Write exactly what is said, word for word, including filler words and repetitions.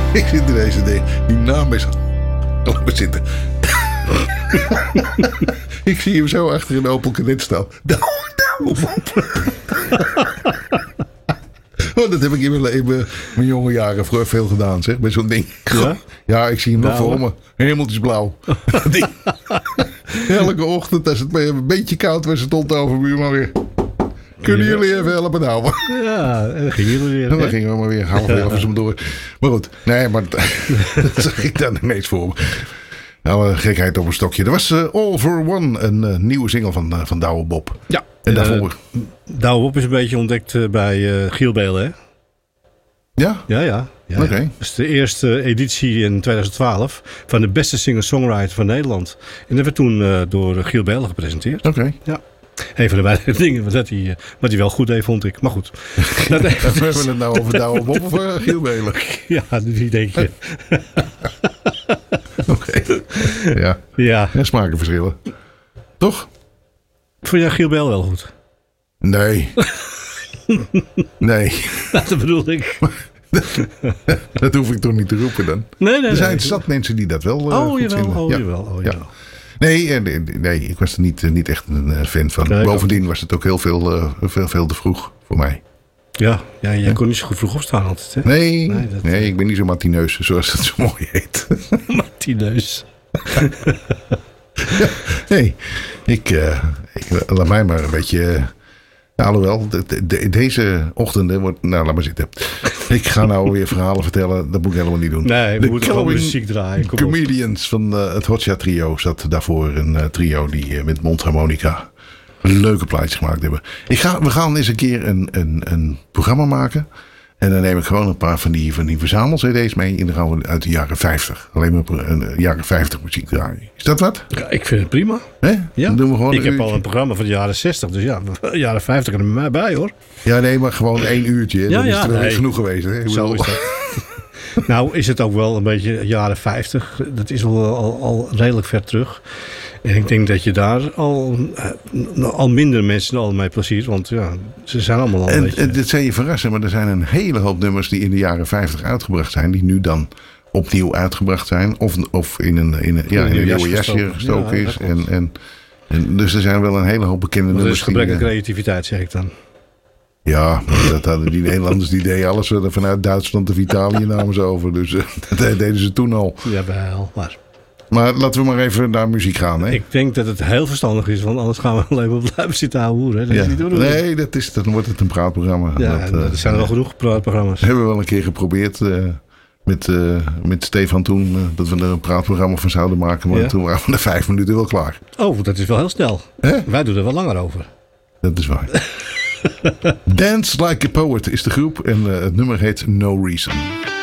Ik zit in deze ding. Die naam is... Laat me zitten. Ik zie hem zo achter een Opel Kadett staan. Douwe, Douwe Bob. Oh, dat heb ik in mijn, in mijn, mijn jonge jaren vroeger veel gedaan, zeg. Met zo'n ding. Ja? Ja, ik zie hem nog Douwe. voor me. Hemeltjesblauw. Die- Elke ochtend, als het een beetje koud was, stond de overbuur maar weer. Kunnen Ja. jullie even helpen nou? Ja, en dan gingen jullie weer. En dan hè? gingen we maar weer half weer over door. Maar goed, nee, maar dat zag ik dan ineens voor me. Nou, gekheid op een stokje. Er was uh, All for One, een uh, nieuwe single van, uh, van Douwe Bob. Ja. En Eh, daarvoor... Douwe Bob is een beetje ontdekt eh, bij uh, Giel Beelen, hè? Ja? Ja, ja. ja, Oké. ja. Dat is de eerste editie in twintig twaalf van de beste singer-songwriter van Nederland. En dat werd toen uh, door Giel Beelen gepresenteerd. Oké. Ja. Een van de weinige dingen wat hij, uh, wat hij wel goed deed, vond ik. Maar goed. Dat, We hebben het nou over Douwe Bob of uh, Giel Beelen? ja, wie denk je? Oké. Ja. Ja. Ja, smakenverschillen. Toch? Vond jij Giel Beelen wel goed? Nee. Nee. Dat bedoel ik. Dat hoef ik toch niet te roepen dan. Nee, nee, Er zijn nee. zat mensen die dat wel uh, Oh, goed jawel, vinden. oh, Ja. jawel, oh, Ja. jawel. Nee, eh, nee, nee, ik was er niet, eh, niet echt een uh, fan van. Nee, ik Bovendien was het ook heel veel, uh, veel, veel te vroeg voor mij. Ja, ja, jij kon niet zo goed vroeg opstaan altijd, hè? Nee, Nee, nee, dat- ik ben niet zo matineus, zoals het zo mooi heet. Martineus. Nee, ik, uh, ik laat mij maar een beetje... Uh, nou, alhoewel, de, de, deze ochtenden wordt... Nou, laat maar zitten. Ik ga nou weer verhalen vertellen. Dat moet ik helemaal niet doen. Nee, we de moeten gewoon Coloring muziek draaien. Kom op. Comedians van uh, het Hotja Trio zat daarvoor. Een uh, trio die uh, met mondharmonica leuke plaatjes gemaakt hebben. Ik ga, we gaan eens een keer een, een, een programma maken. En dan neem ik gewoon een paar van die, van die verzamel-C D's mee. En dan gaan we uit de jaren vijftig. Alleen maar een, een jaren vijftig muziek draaien. Is dat wat? Ja, ik vind het prima. Hè? Ja. Dan doen we gewoon Ik een heb uurtje. al een programma van de jaren zestig. Dus ja, jaren vijftig er bij mij bij, hoor. Ja, nee, maar gewoon één uurtje. Ja, Dat is ja, er wel nee. genoeg geweest. Hè? Ik Zo bedoel- is dat. Nou is het ook wel een beetje jaren vijftig. Dat is al, al, al redelijk ver terug. En ik denk dat je daar al, eh, al minder mensen al mee pleziert. Want ja, ze zijn allemaal al een En, beetje... en dit zou je verrassen, maar er zijn een hele hoop nummers die in de jaren vijftig uitgebracht zijn. Die nu dan opnieuw uitgebracht zijn. Of, of in een, in een, ja, in een nieuwe jasje gestoken Ja, is. dat klopt. En, en, en, dus er zijn wel een hele hoop bekende Dat nummers. is gebrek aan die, eh, creativiteit, zeg ik dan. Ja, maar dat hadden die Nederlanders, die deden alles eh, vanuit Duitsland of Italië namen ze over. Dus eh, dat deden ze toen al. Jawel, maar... Maar laten we maar even naar muziek gaan. Hè? Ik denk dat het heel verstandig is, want anders gaan we alleen maar blijven zitten houden. Dat Ja. is niet de bedoeling. Nee, dat is, dan wordt het een praatprogramma. Ja, dat, en eh, er zijn er wel genoeg praatprogramma's. hebben we wel een keer geprobeerd eh, met, eh, met Stefan toen. eh, dat we er een praatprogramma van zouden maken. Maar Ja. toen waren we na vijf minuten wel klaar. Oh, dat is wel heel snel. Hè? Wij doen er wel langer over. Dat is waar. Dance Like a Poet is de groep. En uh, het nummer heet No Reason.